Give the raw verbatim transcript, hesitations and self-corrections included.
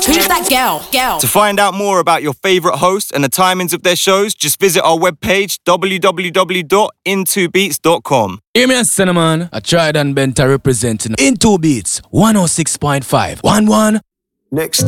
Who's that girl? Girl. To find out more about your favourite hosts and the timings of their shows, just visit our webpage w w w dot into beats dot com. Hear me a cinnamon. I tried and bent representing Into Beats one oh six point five. One one. Next